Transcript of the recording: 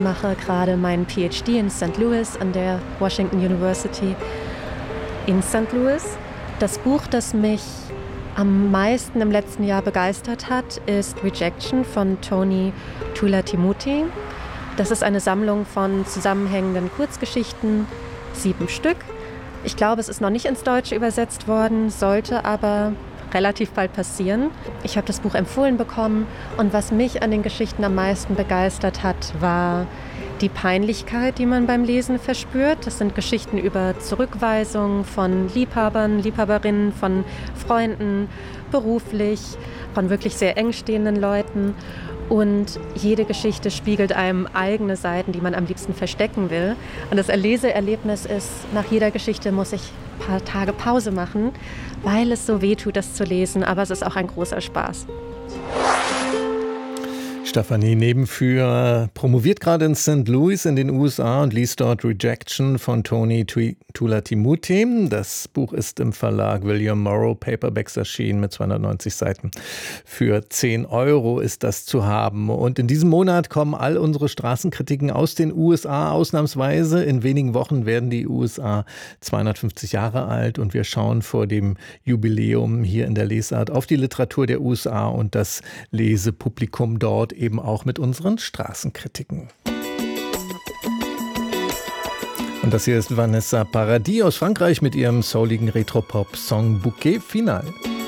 mache gerade meinen PhD in St. Louis an der Washington University in St. Louis. Das Buch, das mich am meisten im letzten Jahr begeistert hat, ist Rejection von Tony Tula-Timuti. Das ist eine Sammlung von zusammenhängenden Kurzgeschichten, 7 Stück. Ich glaube, es ist noch nicht ins Deutsche übersetzt worden, sollte aber relativ bald passieren. Ich habe das Buch empfohlen bekommen und was mich an den Geschichten am meisten begeistert hat, war die Peinlichkeit, die man beim Lesen verspürt. Das sind Geschichten über Zurückweisung von Liebhabern, Liebhaberinnen, von Freunden, beruflich, von wirklich sehr eng stehenden Leuten. Und jede Geschichte spiegelt einem eigene Seiten, die man am liebsten verstecken will. Und das Leseerlebnis ist, nach jeder Geschichte muss ich ein paar Tage Pause machen, weil es so weh tut, das zu lesen. Aber es ist auch ein großer Spaß. Stefanie Nebenführer promoviert gerade in St. Louis in den USA und liest dort Rejection von Tony Tula-Timuti. Das Buch ist im Verlag William Morrow Paperbacks erschienen mit 290 Seiten. Für 10 € ist das zu haben. Und in diesem Monat kommen all unsere Straßenkritiken aus den USA ausnahmsweise. In wenigen Wochen werden die USA 250 Jahre alt und wir schauen vor dem Jubiläum hier in der Lesart auf die Literatur der USA und das Lesepublikum dort eben auch mit unseren Straßenkritiken. Und das hier ist Vanessa Paradis aus Frankreich mit ihrem souligen Retropop-Song Bouquet Final.